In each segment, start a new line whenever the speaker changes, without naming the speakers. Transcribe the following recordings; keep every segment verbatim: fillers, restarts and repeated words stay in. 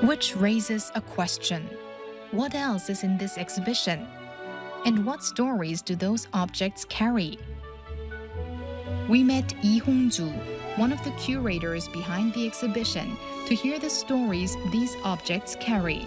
Which raises a question. What else is in this exhibition? And what stories do those objects carry? We met Lee Hong-ju, one of the curators behind the exhibition, to hear the stories these objects carry.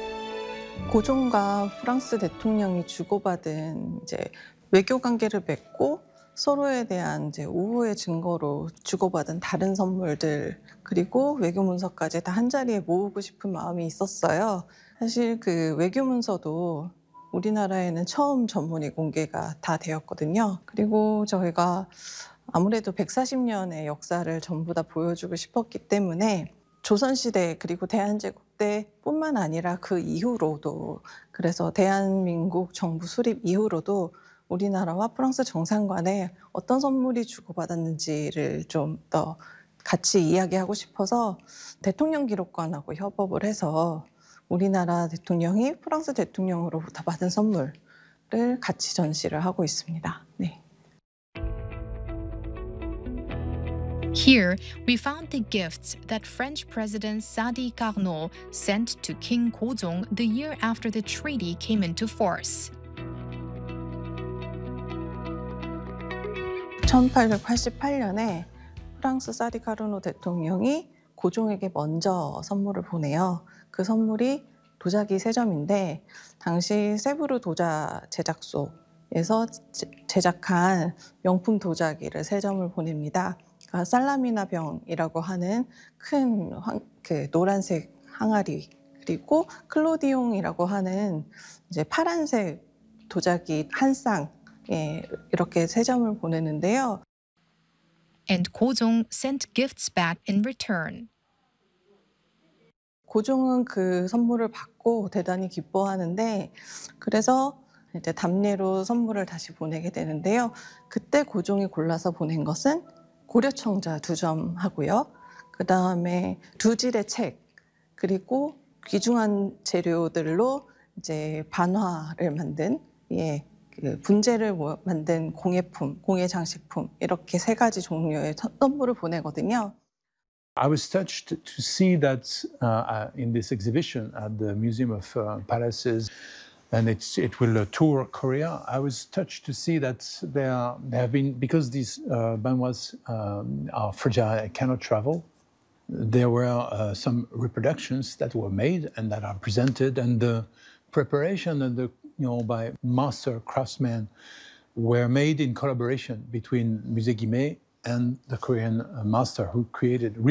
고종과 프랑스 대통령이 주고받은 이제 외교 관계를 맺고 서로에 대한 이제 우호의 증거로 주고받은 다른 선물들, 그리고 외교 문서까지 다 한 자리에 모으고 싶은 마음이 있었어요. 사실 그 외교 문서도 우리나라에는 처음 전문이 공개가 다 되었거든요. 그리고 저희가 아무래도 백사십 년의 역사를 전부 다 보여주고 싶었기 때문에 조선시대 그리고 대한제국 때뿐만 아니라 그 이후로도, 그래서 대한민국 정부 수립 이후로도 우리나라와 프랑스 정상 간에 어떤 선물이 주고받았는지를 좀 더 같이 이야기하고 싶어서 대통령 기록관하고 협업을 해서 우리나라 대통령이 프랑스 대통령으로부터 받은 선물을 같이 전시를 하고 있습니다. 네.
Here, we found the gifts that French President Sadi Carnot sent to King Gojong the year after the treaty came into force.
천팔백팔십팔 년에 프랑스 사디 카르노 대통령이 고종에게 먼저 선물을 보내요. 그 선물이 도자기 세 점인데 당시 세브르 도자 제작소에서 제작한 명품 도자기를 세 점을 보냅니다. 그러니까 살라미나 병이라고 하는 큰 황, 그 노란색 항아리, 그리고 클로디옹이라고 하는 이제 파란색 도자기 한 쌍, 예, 이렇게 세 점을 보내는데요.
And Gojong sent gifts back in return.
고종은 그 선물을 받고 대단히 기뻐하는데, 그래서 이제 답례로 선물을 다시 보내게 되는데요. 그때 고종이 골라서 보낸 것은 고려청자 두 점 하고요. 그 다음에 두 질의 책, 그리고 귀중한 재료들로 이제 반화를 만든, 예, 그 분재를 만든 공예품, 공예 장식품, 이렇게 세 가지 종류의 선물을 보내거든요.
I was touched to see that uh, in this exhibition at the Museum of uh, Palaces, and it's, it will uh, tour Korea. I was touched to see that there, there have been, because these uh, banwas um, are fragile, cannot travel, there were uh, some reproductions that were made and that are presented, and the preparation and the, you know, by master craftsmen were made in collaboration between Musée Guimet and the Korean master who created